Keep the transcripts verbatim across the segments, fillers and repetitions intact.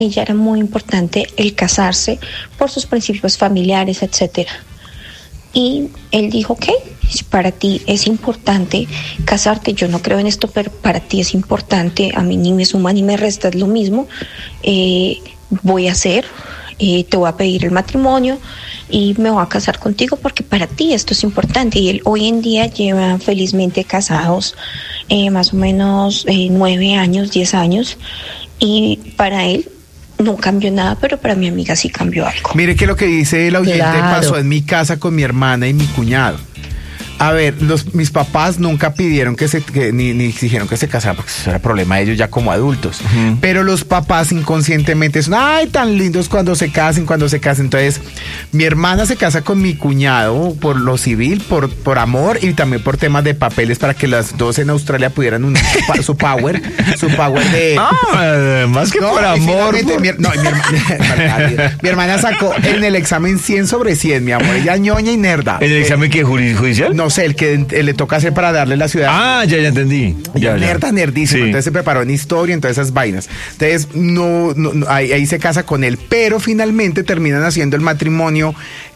ella era muy importante el casarse por sus principios familiares, etcétera. Y él dijo, ok, si para ti es importante casarte, yo no creo en esto, pero para ti es importante, a mí ni me suma ni me resta, es lo mismo, eh, voy a hacer, eh, te voy a pedir el matrimonio y me voy a casar contigo porque para ti esto es importante. Y él hoy en día lleva felizmente casados eh, más o menos eh, nueve años, diez años, y para él no cambió nada, pero para mi amiga sí cambió algo. Mire que lo que dice el oyente Claro. pasó en mi casa con mi hermana y mi cuñado. A ver, los, mis papás nunca pidieron que se, que, ni, ni dijeron que se casaran, porque eso era problema de ellos ya como adultos. Uh-huh. Pero los papás inconscientemente son, ay, tan lindos cuando se casen, cuando se casen. Entonces, mi hermana se casa con mi cuñado por lo civil, por, por amor y también por temas de papeles para que las dos en Australia pudieran unir su, su power, su power de... Ah, más que No, por y amor. finalmente por- Mi, no, mi, hermana, mi hermana sacó en el examen cien sobre cien, mi amor. Ella ñoña y nerda. ¿En el Eh, examen que judicial? No sé, el que eh, le toca hacer para darle la ciudad. Ah, ya, ya entendí. Ya, Ya, ya. nerda, nerdísima. Sí. Entonces se preparó en historia, en todas esas vainas. Entonces, no, no, no, ahí, ahí se casa con él, pero finalmente terminan haciendo el matrimonio,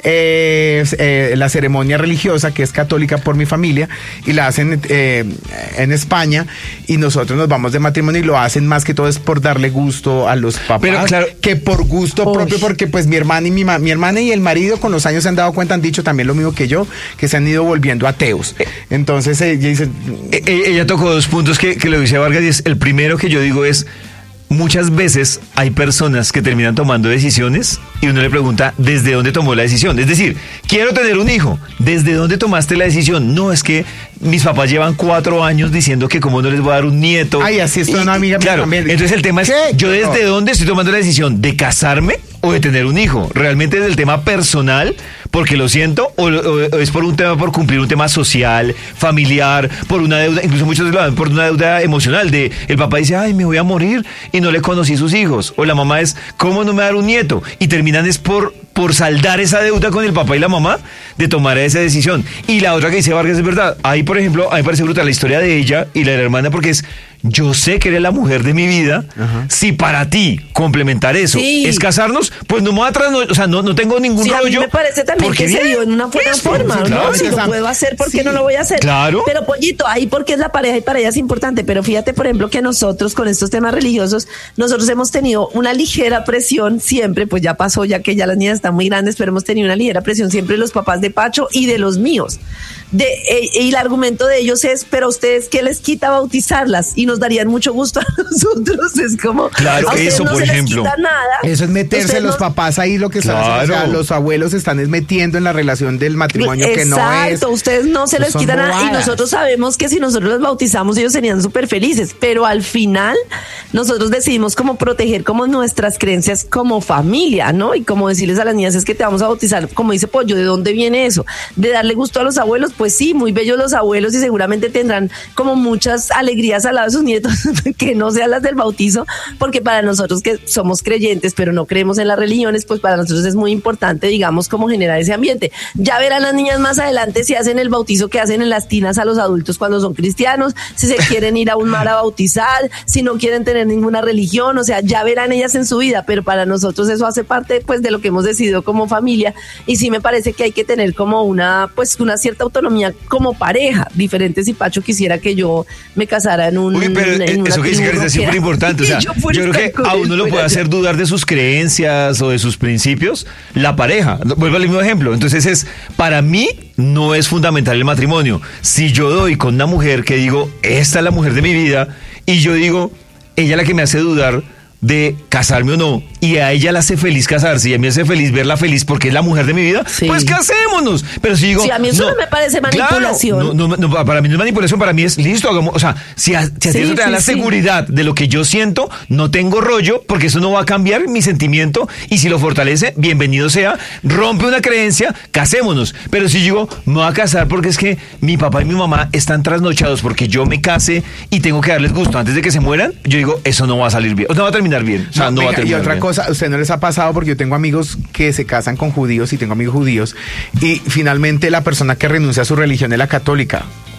eh, eh, la ceremonia religiosa, que es católica por mi familia, y la hacen eh, en España, y nosotros nos vamos de matrimonio y lo hacen más que todo es por darle gusto a los papás, Pero, claro, que por gusto Uy. propio, porque pues mi hermana y mi, ma- mi hermana y el marido con los años se han dado cuenta, han dicho también lo mismo que yo, que se han ido volviendo ateos. Entonces ella dice, Eh, eh, ella tocó dos puntos que, que lo dice Vargas, y es el primero que yo digo es, muchas veces hay personas que terminan tomando decisiones y uno le pregunta desde dónde tomó la decisión. Es decir, quiero tener un hijo, ¿desde dónde tomaste la decisión? No, es que mis papás llevan cuatro años diciendo que cómo no les voy a dar un nieto. ay, así está una amiga mía Claro, también. entonces el tema es, ¿Qué? ¿yo desde No. dónde estoy tomando la decisión? ¿De casarme o de tener un hijo? ¿Realmente es el tema personal, porque lo siento, o, o- o es por un tema, por cumplir un tema social, familiar, por una deuda, incluso muchos lo dan por una deuda emocional, de el papá dice, ay, me voy a morir y no le conocí sus hijos, o la mamá es, ¿cómo no me dar un nieto? Y terminan es por, por saldar esa deuda con el papá y la mamá de tomar esa decisión. Y la otra que dice Vargas es verdad, ahí por ejemplo, a mí me parece brutal la historia de ella y la de la hermana, porque es, yo sé que eres la mujer de mi vida. Ajá. Si para ti complementar eso Sí. es casarnos, pues no me voy a trasno- o sea, no, no tengo ningún Sí, a mí rollo. me parece también porque que se bien, dio en una buena listo. forma, Sí, ¿no? claro. Si lo Exacto. puedo hacer, ¿por qué Sí. no lo voy a hacer? Claro. Pero, Pollito, ahí porque es la pareja y para ella es importante, pero fíjate, por ejemplo, que nosotros con estos temas religiosos, nosotros hemos tenido una ligera presión siempre, pues ya pasó, ya que ya las niñas están muy grandes, pero hemos tenido una ligera presión siempre de los papás de Pacho y de los míos. De, eh, y el argumento de ellos es, pero a ustedes, ¿qué les quita bautizarlas? Y nos darían mucho gusto a nosotros. Es como, Claro, a ustedes eso, no por se ejemplo. les quita nada. eso es meterse Ustedes los no- papás ahí lo que están haciendo, o sea, Claro. los abuelos se están es metiendo en la relación del matrimonio que no es. Exacto, ustedes no se Pues les son quita nada y bobadas. nosotros sabemos que si nosotros los bautizamos ellos serían súper felices, pero al final nosotros decidimos como proteger como nuestras creencias como familia, ¿no? Y como decirles a las niñas es que te vamos a bautizar, como dice Pollo, ¿de dónde viene eso? ¿De darle gusto a los abuelos? Pues sí, muy bellos los abuelos y seguramente tendrán como muchas alegrías al lado de sus nietos que no sean las del bautizo, porque para nosotros que somos creyentes pero no creemos en las religiones, pues para nosotros es muy importante, digamos, como generar ese ambiente. Ya verán las niñas más adelante si hacen el bautizo que hacen en las tinas a los adultos cuando son cristianos, si se quieren ir a un mar a bautizar, si no quieren tener ninguna religión, o sea, ya verán ellas en su vida, pero para nosotros eso hace parte pues de lo que hemos decidido como familia y sí me parece que hay que tener como una pues una cierta autonomía como pareja, diferente si Pacho quisiera que yo me casara en un Uy, pero en eh, una eso que dice tribu Karen es súper rockera. importante. O Y sea, yo yo, fuera creo estar que con a él, uno lo fuera puede yo. hacer dudar de sus creencias o de sus principios la pareja. No, vuelvo al mismo ejemplo. Entonces es, para mí no es fundamental el matrimonio. Si yo doy con una mujer que digo, esta es la mujer de mi vida, y yo digo, ella es la que me hace dudar de casarme o no, y a ella la hace feliz casarse y a mí me hace feliz verla feliz porque es la mujer de mi vida, Sí. pues casémonos. Pero si digo, Sí, a mí eso no me parece manipulación. Claro, no, no, no, para mí no es manipulación, para mí es listo, hagamos, o sea, si a, si a ti Sí, eso te da sí, la sí. seguridad de lo que yo siento, no tengo rollo, porque eso no va a cambiar mi sentimiento, y si lo fortalece, bienvenido sea, rompe una creencia, casémonos. Pero si digo, me voy a casar porque es que mi papá y mi mamá están trasnochados porque yo me case y tengo que darles gusto antes de que se mueran, yo digo, eso no va a salir bien, o no va a terminar bien, o sea, no, No, va a venga, y terminar otra bien. cosa, a usted no les ha pasado, porque yo tengo amigos que se casan con judíos y tengo amigos judíos, y finalmente la persona que renuncia a su religión es la católica.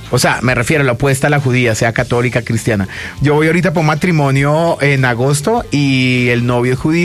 O sea, me refiero a la opuesta a la judía, sea católica, cristiana. Yo voy ahorita por un matrimonio en agosto y el novio es judío